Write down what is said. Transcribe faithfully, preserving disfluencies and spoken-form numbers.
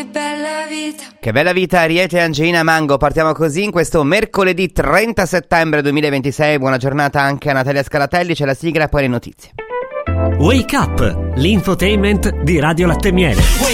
bella vita. Che bella vita, Ariete e Angelina Mango. Partiamo così in questo mercoledì trenta settembre duemilaventisei. Buona giornata anche a Natalia Scalatelli. C'è la sigla e poi le notizie. Wake Up, l'infotainment di Radio Latte Miele.